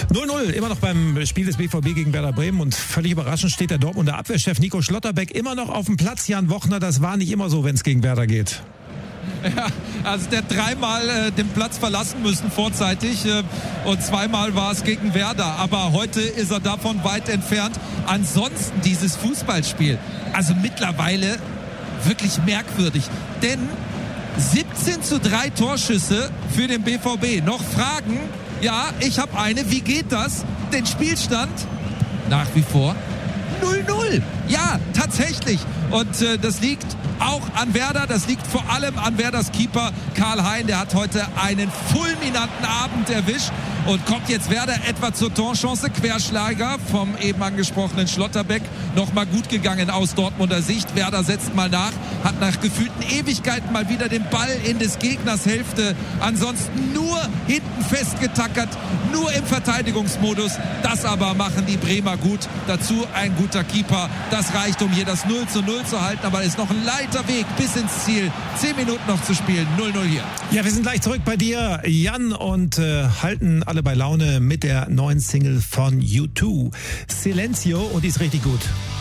0-0, immer noch beim Spiel des BVB gegen Werder Bremen und völlig überraschend steht der Dortmunder Abwehrchef Nico Schlotterbeck immer noch auf dem Platz. Jan Wochner, das war nicht immer so, wenn es gegen Werder geht. Ja, also der hat dreimal den Platz verlassen müssen vorzeitig und zweimal war es gegen Werder, aber heute ist er davon weit entfernt. Ansonsten dieses Fußballspiel, also mittlerweile wirklich merkwürdig, denn 17:3 Torschüsse für den BVB. Noch Fragen? Ja, ich habe eine. Wie geht das? Den Spielstand nach wie vor 0-0. Ja, tatsächlich. Und das liegt auch an Werder. Das liegt vor allem an Werders Keeper Karl Hein. Der hat heute einen fulminanten Abend erwischt. Und kommt jetzt Werder etwa zur Torchance. Querschlager vom eben angesprochenen Schlotterbeck. Nochmal gut gegangen aus Dortmunder Sicht. Werder setzt mal nach. Hat nach gefühlten Ewigkeiten mal wieder den Ball in des Gegners Hälfte. Ansonsten nur hinten festgetackert. Nur im Verteidigungsmodus. Das aber machen die Bremer gut. Dazu ein guter Keeper. Das reicht, um hier das 0:0 zu halten. Aber es ist noch ein weiter Weg bis ins Ziel. 10 Minuten noch zu spielen. 0-0 hier. Ja, wir sind gleich zurück bei dir, Jan, und halten alle bei Laune mit der neuen Single von U2. Silencio, und die ist richtig gut.